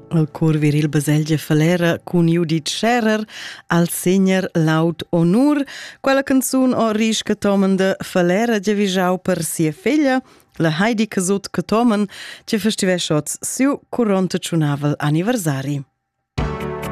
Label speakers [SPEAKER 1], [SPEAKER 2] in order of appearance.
[SPEAKER 1] Il cor viril Baselgia Falera cun Judith Scherer al segner laud onur. Quella canzun o risca tomen de Falera giavischau per sia figlia, la Heidi Casut che tomen, che festiveschots siu 40 anniversari.